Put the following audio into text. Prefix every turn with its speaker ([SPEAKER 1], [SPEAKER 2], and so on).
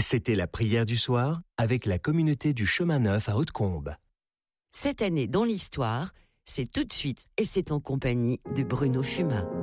[SPEAKER 1] C'était la prière du soir avec la communauté du Chemin Neuf à Hautecombe.
[SPEAKER 2] Cette année dans l'histoire, c'est tout de suite et c'est en compagnie de Bruno Fuma.